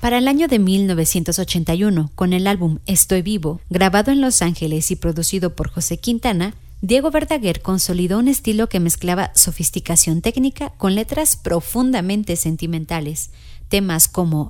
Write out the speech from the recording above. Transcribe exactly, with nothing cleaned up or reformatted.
Para el año de mil novecientos ochenta y uno, con el álbum Estoy Vivo, grabado en Los Ángeles y producido por José Quintana, Diego Verdaguer consolidó un estilo que mezclaba sofisticación técnica con letras profundamente sentimentales. Temas como